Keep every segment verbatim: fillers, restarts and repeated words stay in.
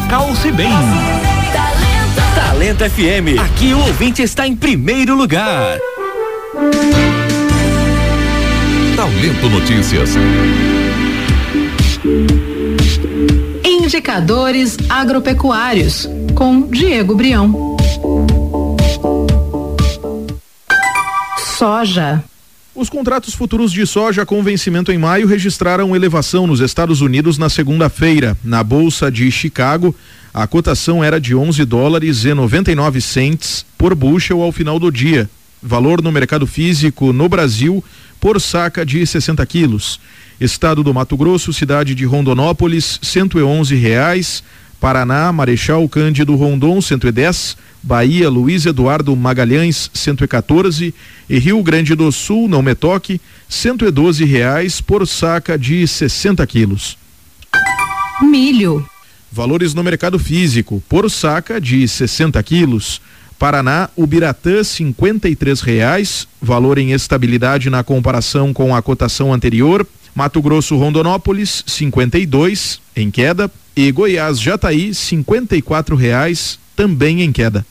Calce Bem. Talento. Talento F M. Aqui o ouvinte está em primeiro lugar. Talento Notícias. Indicadores agropecuários, com Diego Brião. Soja. Os contratos futuros de soja com vencimento em maio registraram elevação nos Estados Unidos na segunda-feira. Na Bolsa de Chicago, a cotação era de onze dólares e noventa e nove centes por bushel ao final do dia. Valor no mercado físico no Brasil por saca de sessenta quilos. Estado do Mato Grosso, cidade de Rondonópolis, cento e onze reais. Paraná, Marechal Cândido Rondon, cento e dez. Bahia, Luiz Eduardo Magalhães, cento e quatorze. E Rio Grande do Sul, não me toque, cento e doze reais por saca de sessenta quilos. Milho. Valores no mercado físico por saca de sessenta quilos. Paraná, Ubiratã, cinquenta e três reais, valor em estabilidade na comparação com a cotação anterior. Mato Grosso, Rondonópolis, cinquenta e dois, em queda. E Goiás, Jataí, cinquenta e quatro reais, também em queda.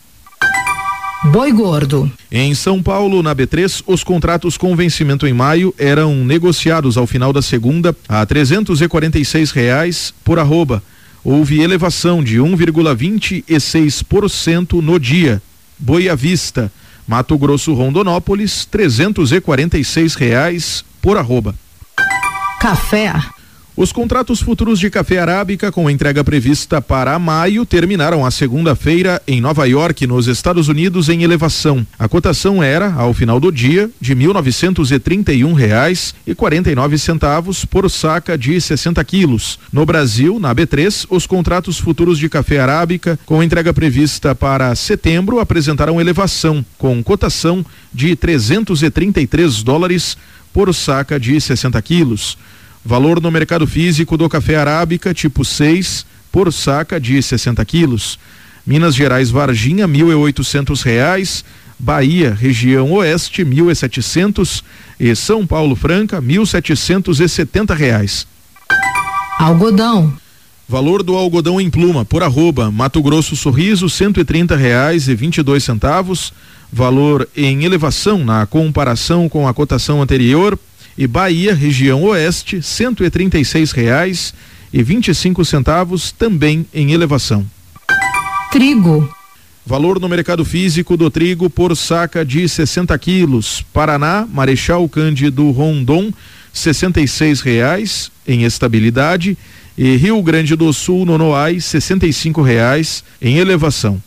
Boi gordo. Em São Paulo, na B três, os contratos com vencimento em maio eram negociados ao final da segunda a trezentos e quarenta e seis reais por arroba. Houve elevação de um vírgula vinte e seis por cento no dia. Boi à vista, Mato Grosso, Rondonópolis, trezentos e quarenta e seis reais por arroba. Café. Os contratos futuros de café arábica com entrega prevista para maio terminaram a segunda-feira em Nova York, nos Estados Unidos, em elevação. A cotação era, ao final do dia, de mil novecentos e trinta e um reais e quarenta e nove centavos por saca de sessenta quilos. No Brasil, na B três, os contratos futuros de café arábica com entrega prevista para setembro apresentaram elevação, com cotação de trezentos e trinta e três dólares por saca de sessenta quilos. Valor no mercado físico do café arábica tipo seis por saca de sessenta quilos. Minas Gerais, Varginha, mil e oitocentos reais. Bahia, região oeste, mil e setecentos. E São Paulo Franca, mil setecentos e setenta reais. Algodão. Valor do algodão em pluma por arroba. Mato Grosso, Sorriso, cento e trinta reais e vinte e dois centavos. Valor em elevação na comparação com a cotação anterior. E Bahia, região oeste, cento e trinta e seis reais e vinte e cinco centavos, também em elevação. Trigo. Valor no mercado físico do trigo por saca de sessenta quilos. Paraná, Marechal Cândido Rondon, sessenta e seis reais em estabilidade. E Rio Grande do Sul, Nonoai, sessenta e cinco reais em elevação.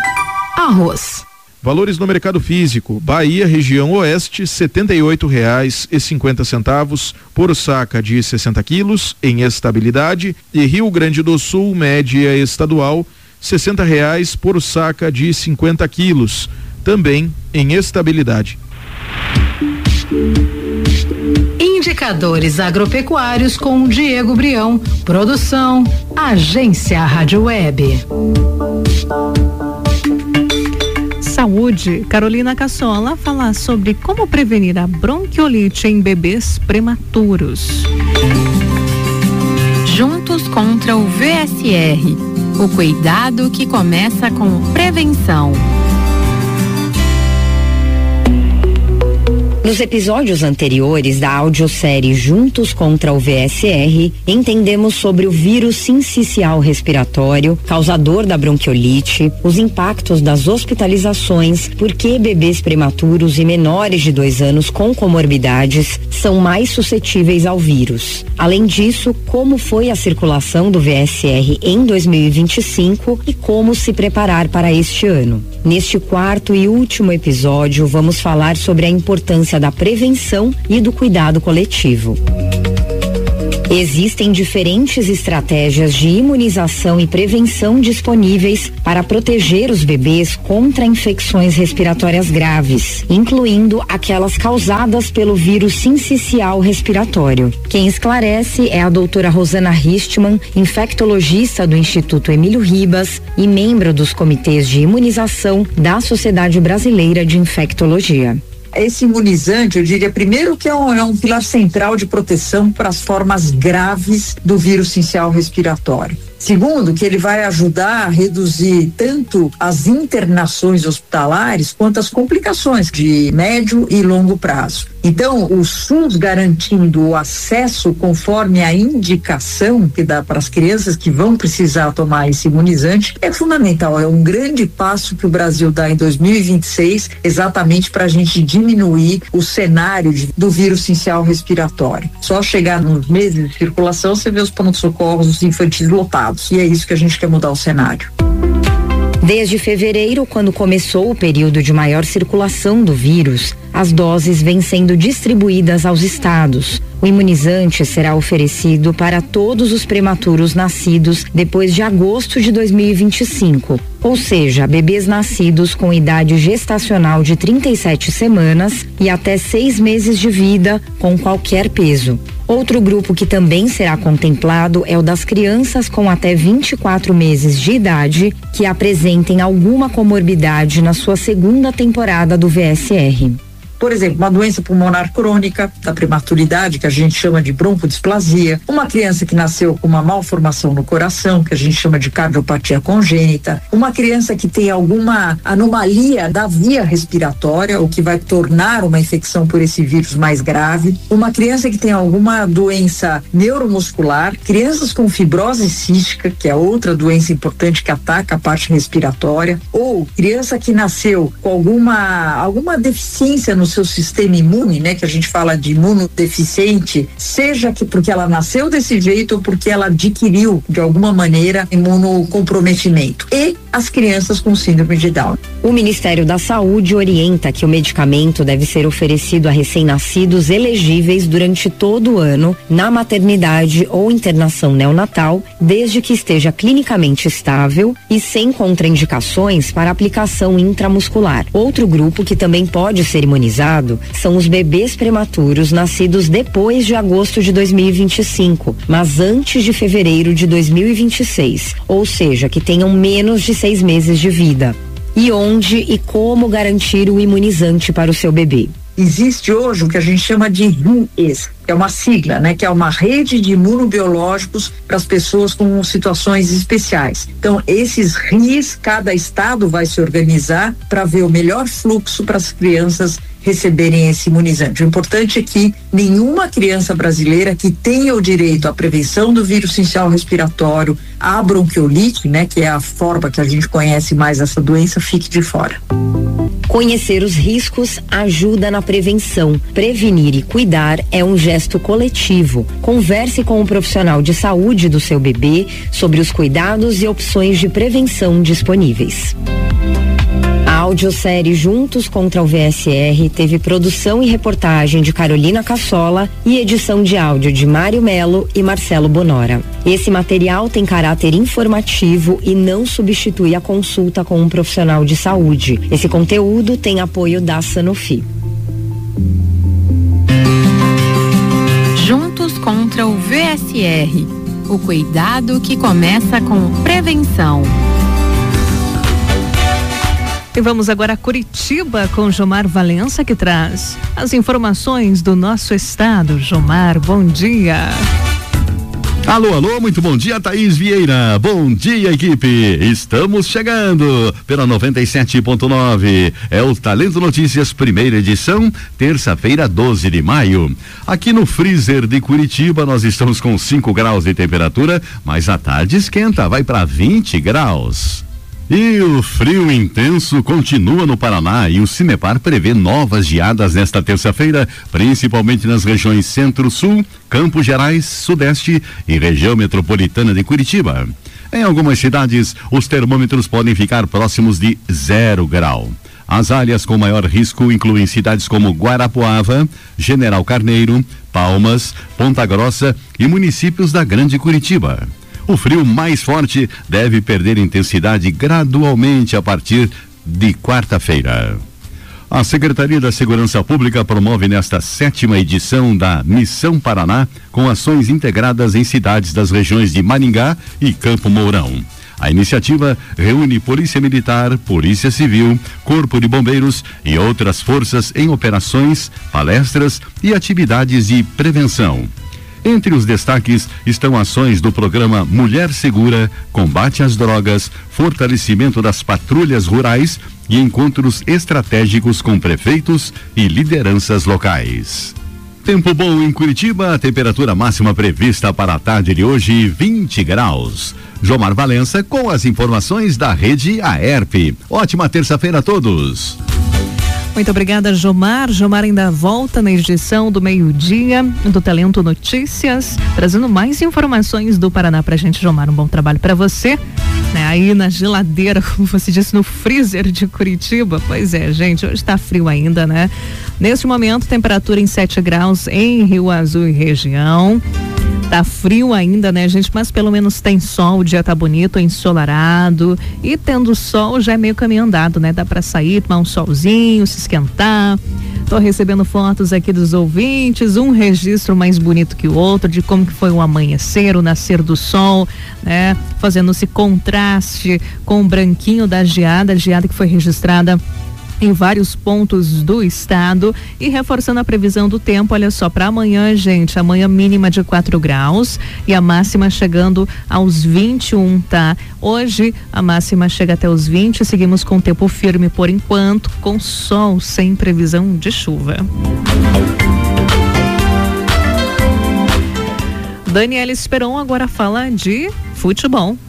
Arroz. Valores no mercado físico: Bahia, região oeste, setenta e oito reais e cinquenta centavos por saca de sessenta quilos em estabilidade. E Rio Grande do Sul, média estadual, sessenta reais por saca de cinquenta quilos, também em estabilidade. Indicadores agropecuários com Diego Brião. Produção, Agência Rádio Web. Saúde, Carolina Cassola fala sobre como prevenir a bronquiolite em bebês prematuros. Juntos contra o V S R, o cuidado que começa com prevenção. Nos episódios anteriores da audiosérie Juntos contra o V S R, entendemos sobre o vírus sincicial respiratório, causador da bronquiolite, os impactos das hospitalizações, por que bebês prematuros e menores de dois anos com comorbidades são mais suscetíveis ao vírus. Além disso, como foi a circulação do V S R em dois mil e vinte e cinco e como se preparar para este ano. Neste quarto e último episódio, vamos falar sobre a importância da prevenção e do cuidado coletivo. Existem diferentes estratégias de imunização e prevenção disponíveis para proteger os bebês contra infecções respiratórias graves, incluindo aquelas causadas pelo vírus sincicial respiratório. Quem esclarece é a doutora Rosana Ristman, infectologista do Instituto Emílio Ribas e membro dos comitês de imunização da Sociedade Brasileira de Infectologia. Esse imunizante, eu diria primeiro que é um, é um pilar central de proteção para as formas graves do vírus sincicial respiratório. Segundo, que ele vai ajudar a reduzir tanto as internações hospitalares quanto as complicações de médio e longo prazo. Então, o SUS garantindo o acesso conforme a indicação que dá para as crianças que vão precisar tomar esse imunizante é fundamental. É um grande passo que o Brasil dá em dois mil e vinte e seis, exatamente para a gente diminuir o cenário de, do vírus sincicial respiratório. Só chegar nos meses de circulação, você vê os pronto-socorros infantis lotados. E é isso que a gente quer mudar o cenário. Desde fevereiro, quando começou o período de maior circulação do vírus, as doses vêm sendo distribuídas aos estados. O imunizante será oferecido para todos os prematuros nascidos depois de agosto de dois mil e vinte e cinco, ou seja, bebês nascidos com idade gestacional de trinta e sete semanas e até seis meses de vida com qualquer peso. Outro grupo que também será contemplado é o das crianças com até vinte e quatro meses de idade que apresentem alguma comorbidade na sua segunda temporada do V S R. Por exemplo, uma doença pulmonar crônica da prematuridade, que a gente chama de broncodisplasia, uma criança que nasceu com uma malformação no coração, que a gente chama de cardiopatia congênita, uma criança que tem alguma anomalia da via respiratória, o que vai tornar uma infecção por esse vírus mais grave, uma criança que tem alguma doença neuromuscular, crianças com fibrose cística, que é outra doença importante que ataca a parte respiratória, ou criança que nasceu com alguma, alguma deficiência no seu sistema imune, né, que a gente fala de imunodeficiente, seja que porque ela nasceu desse jeito ou porque ela adquiriu de alguma maneira imunocomprometimento, e as crianças com síndrome de Down. O Ministério da Saúde orienta que o medicamento deve ser oferecido a recém-nascidos elegíveis durante todo o ano, na maternidade ou internação neonatal, desde que esteja clinicamente estável e sem contraindicações para aplicação intramuscular. Outro grupo que também pode ser imunizado são os bebês prematuros nascidos depois de agosto de dois mil e vinte e cinco, mas antes de fevereiro de dois mil e vinte e seis, ou seja, que tenham menos de seis meses de vida. E onde e como garantir o imunizante para o seu bebê? Existe hoje o que a gente chama de R I E S, que é uma sigla, né? Que é uma rede de imunobiológicos para as pessoas com situações especiais. Então, esses R I E S, cada estado vai se organizar para ver o melhor fluxo para as crianças receberem esse imunizante. O importante é que nenhuma criança brasileira que tenha o direito à prevenção do vírus sincicial respiratório, à bronquiolite, né, que é a forma que a gente conhece mais essa doença, fique de fora. Conhecer os riscos ajuda na prevenção. Prevenir e cuidar é um gesto coletivo. Converse com o profissional de saúde do seu bebê sobre os cuidados e opções de prevenção disponíveis. A audiosérie Juntos contra o V S R teve produção e reportagem de Carolina Cassola e edição de áudio de Mário Melo e Marcelo Bonora. Esse material tem caráter informativo e não substitui a consulta com um profissional de saúde. Esse conteúdo tem apoio da Sanofi. Juntos contra o V S R. O cuidado que começa com prevenção. E vamos agora a Curitiba com Jomar Valença, que traz as informações do nosso estado. Jomar, bom dia. Alô, alô, muito bom dia, Thaís Vieira. Bom dia, equipe. Estamos chegando pela noventa e sete ponto nove. É o Talento Notícias, primeira edição, terça-feira, doze de maio. Aqui no freezer de Curitiba, nós estamos com cinco graus de temperatura, mas à tarde esquenta, vai para vinte graus. E o frio intenso continua no Paraná e o Cimepar prevê novas geadas nesta terça-feira, principalmente nas regiões Centro-Sul, Campos Gerais, Sudeste e região metropolitana de Curitiba. Em algumas cidades, os termômetros podem ficar próximos de zero grau. As áreas com maior risco incluem cidades como Guarapuava, General Carneiro, Palmas, Ponta Grossa e municípios da Grande Curitiba. O frio mais forte deve perder intensidade gradualmente a partir de quarta-feira. A Secretaria da Segurança Pública promove nesta sétima edição da Missão Paraná com ações integradas em cidades das regiões de Maringá e Campo Mourão. A iniciativa reúne Polícia Militar, Polícia Civil, Corpo de Bombeiros e outras forças em operações, palestras e atividades de prevenção. Entre os destaques estão ações do programa Mulher Segura, combate às drogas, fortalecimento das patrulhas rurais e encontros estratégicos com prefeitos e lideranças locais. Tempo bom em Curitiba, a temperatura máxima prevista para a tarde de hoje, vinte graus. Jomar Valença com as informações da rede Aerp. Ótima terça-feira a todos. Muito obrigada, Jomar. Jomar ainda volta na edição do meio-dia do Talento Notícias, trazendo mais informações do Paraná pra gente. Jomar, um bom trabalho para você, né? Aí na geladeira, como você disse, no freezer de Curitiba. Pois é, gente, hoje tá frio ainda, né? Neste momento, temperatura em sete graus em Rio Azul e região. Tá frio ainda, né, gente? Mas pelo menos tem sol, o dia tá bonito, ensolarado. E tendo sol já é meio caminho andado, né? Dá pra sair, tomar um solzinho, se esquentar. Tô recebendo fotos aqui dos ouvintes, um registro mais bonito que o outro de como que foi o amanhecer, o nascer do sol, né? Fazendo esse contraste com o branquinho da geada, a geada que foi registrada em vários pontos do estado. E reforçando a previsão do tempo, olha só, para amanhã, gente, amanhã mínima de quatro graus e a máxima chegando aos vinte e um, tá? Hoje a máxima chega até os vinte, seguimos com tempo firme por enquanto, com sol sem previsão de chuva. Daniela Esperon agora fala de futebol.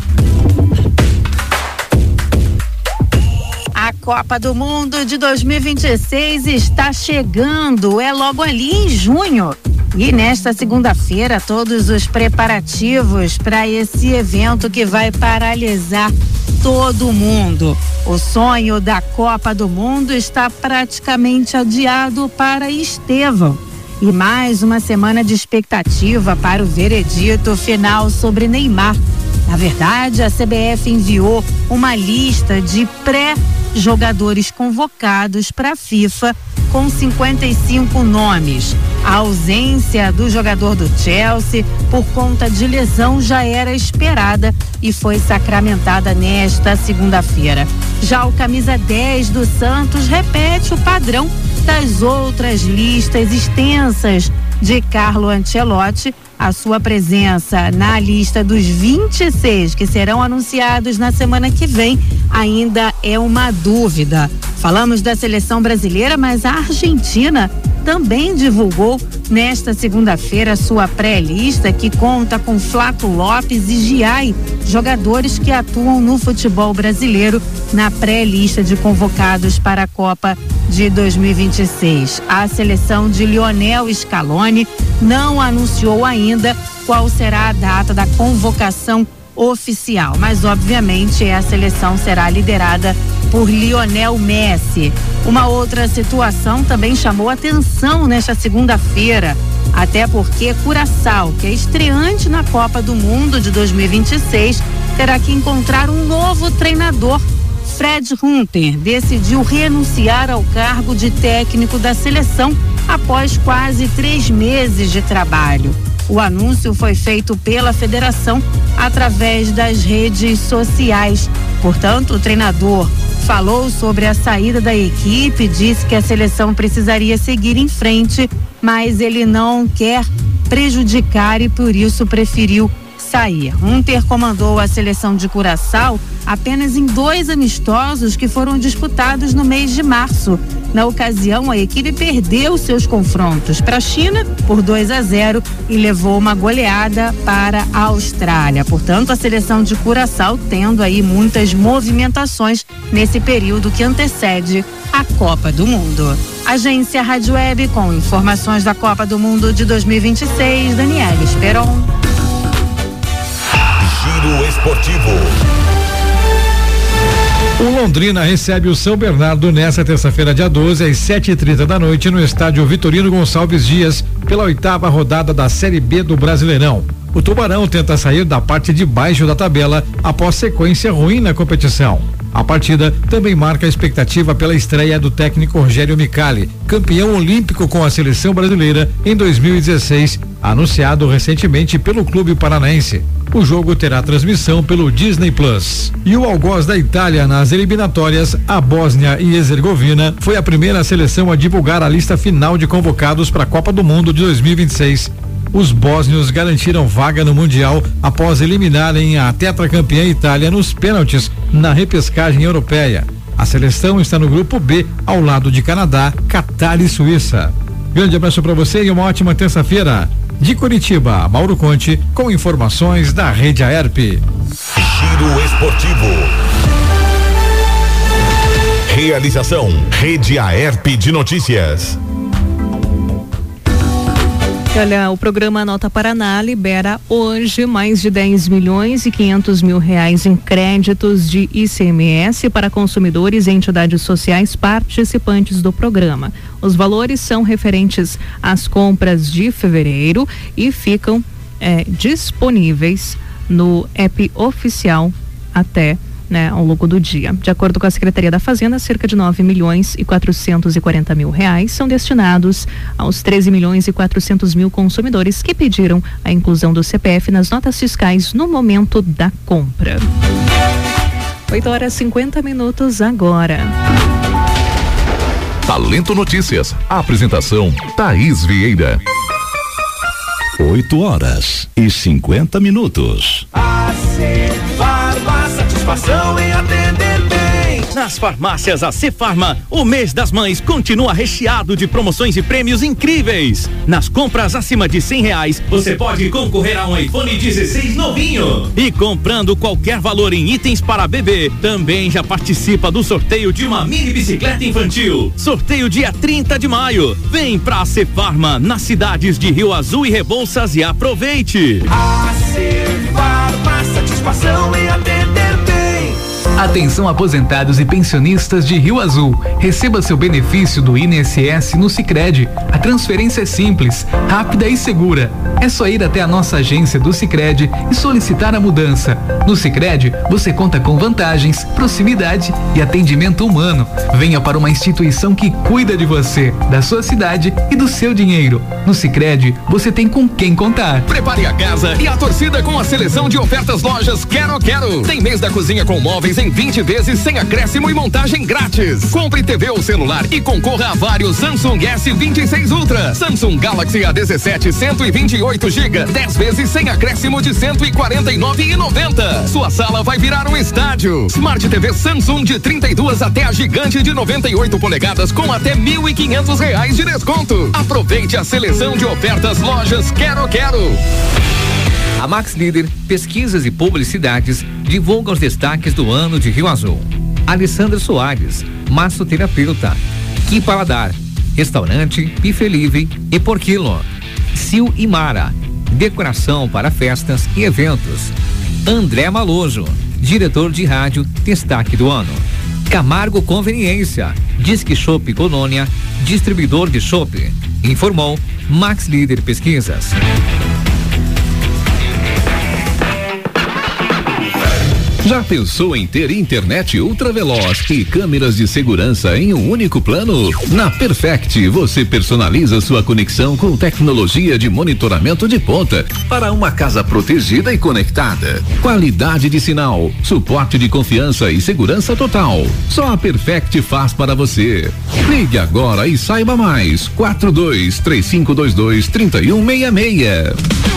A Copa do Mundo de dois mil e vinte e seis está chegando, é logo ali em junho. E nesta segunda-feira, todos os preparativos para esse evento que vai paralisar todo mundo. O sonho da Copa do Mundo está praticamente adiado para Estevão. E mais uma semana de expectativa para o veredito final sobre Neymar. Na verdade, a C B F enviou uma lista de pré-jogadores convocados para a FIFA com cinquenta e cinco nomes. A ausência do jogador do Chelsea por conta de lesão já era esperada e foi sacramentada nesta segunda-feira. Já o camisa dez do Santos repete o padrão das outras listas extensas de Carlo Ancelotti. A sua presença na lista dos vinte e seis que serão anunciados na semana que vem ainda é uma dúvida. Falamos da seleção brasileira, mas a Argentina também divulgou nesta segunda-feira sua pré-lista, que conta com Flaco Lopes e Giai, jogadores que atuam no futebol brasileiro na pré-lista de convocados para a Copa de dois mil e vinte e seis. A seleção de Lionel Scaloni não anunciou ainda qual será a data da convocação oficial, mas obviamente a seleção será liderada por Lionel Messi. Uma outra situação também chamou atenção nesta segunda-feira, até porque Curaçao, que é estreante na Copa do Mundo de dois mil e vinte e seis, terá que encontrar um novo treinador. Fred Hunter decidiu renunciar ao cargo de técnico da seleção após quase três meses de trabalho. O anúncio foi feito pela federação através das redes sociais. Portanto, o treinador falou sobre a saída da equipe, disse que a seleção precisaria seguir em frente, mas ele não quer prejudicar e por isso preferiu sair. Hunter comandou a seleção de Curaçao apenas em dois amistosos que foram disputados no mês de março. Na ocasião, a equipe perdeu seus confrontos para a China por dois a zero e levou uma goleada para a Austrália. Portanto, a seleção de Curaçao tendo aí muitas movimentações nesse período que antecede a Copa do Mundo. Agência Rádio Web com informações da Copa do Mundo de dois mil e vinte e seis, Daniela Esperon. Giro Esportivo. O Londrina recebe o São Bernardo nesta terça-feira, dia doze, às sete e trinta da noite, no estádio Vitorino Gonçalves Dias, pela oitava rodada da Série B do Brasileirão. O Tubarão tenta sair da parte de baixo da tabela após sequência ruim na competição. A partida também marca a expectativa pela estreia do técnico Rogério Micali, campeão olímpico com a seleção brasileira em dois mil e dezesseis, anunciado recentemente pelo clube paranaense. O jogo terá transmissão pelo Disney Plus. E o algoz da Itália nas eliminatórias, a Bósnia e Herzegovina, foi a primeira seleção a divulgar a lista final de convocados para a Copa do Mundo de dois mil e vinte e seis. Os bósnios garantiram vaga no Mundial após eliminarem a tetracampeã Itália nos pênaltis na repescagem europeia. A seleção está no grupo B, ao lado de Canadá, Catar e Suíça. Grande abraço para você e uma ótima terça-feira. De Curitiba, Mauro Conte, com informações da Rede Aerp. Giro Esportivo. Realização Rede Aerp de Notícias. Olha, o programa Nota Paraná libera hoje mais de dez milhões e quinhentos mil reais em créditos de I C M S para consumidores e entidades sociais participantes do programa. Os valores são referentes às compras de fevereiro e ficam eh, disponíveis no app oficial até Né, ao longo do dia. De acordo com a Secretaria da Fazenda, cerca de nove milhões e quatrocentos e quarenta mil reais são destinados aos treze milhões e quatrocentos mil consumidores que pediram a inclusão do C P F nas notas fiscais no momento da compra. oito horas e cinquenta minutos agora. Talento Notícias. Apresentação Thaís Vieira. oito horas e cinquenta minutos. A Cefarma, satisfação em atender bem. Nas farmácias A Cefarma, o mês das mães continua recheado de promoções e prêmios incríveis. Nas compras acima de cem reais, você pode concorrer a um iPhone dezesseis novinho. E comprando qualquer valor em itens para bebê, também já participa do sorteio de uma mini bicicleta infantil. Sorteio dia trinta de maio. Vem pra A Cefarma, nas cidades de Rio Azul e Rebouças, e aproveite. A Cefarma, satisfação em atender bem. Atenção aposentados e pensionistas de Rio Azul. Receba seu benefício do I N S S no Sicredi. A transferência é simples, rápida e segura. É só ir até a nossa agência do Sicredi e solicitar a mudança. No Sicredi, você conta com vantagens, proximidade e atendimento humano. Venha para uma instituição que cuida de você, da sua cidade e do seu dinheiro. No Sicredi, você tem com quem contar. Prepare a casa e a torcida com a seleção de ofertas lojas Quero Quero. Tem mês da cozinha com móveis em vinte vezes sem acréscimo e montagem grátis. Compre T V ou celular e concorra a vários Samsung S vinte e seis Ultra, Samsung Galaxy A dezessete cento e vinte e oito gigas, dez vezes sem acréscimo de cento e quarenta e nove reais e noventa centavos. Sua sala vai virar um estádio. Smart T V Samsung de trinta e duas até a gigante de noventa e oito polegadas com até mil e quinhentos reais de desconto. Aproveite a seleção de ofertas lojas Quero Quero. A Max Líder Pesquisas e Publicidades divulga os destaques do ano de Rio Azul. Alessandra Soares, massoterapeuta. Que Paladar, restaurante Pifelive e por quilo. Sil e Mara, decoração para festas e eventos. André Malojo, diretor de rádio, destaque do ano. Camargo Conveniência, Disque Chopp Colônia, distribuidor de chopp. Informou Max Líder Pesquisas. Já pensou em ter internet ultraveloz e câmeras de segurança em um único plano? Na Perfect, você personaliza sua conexão com tecnologia de monitoramento de ponta para uma casa protegida e conectada. Qualidade de sinal, suporte de confiança e segurança total. Só a Perfect faz para você. Ligue agora e saiba mais. quatro dois três cinco dois dois, três um seis seis.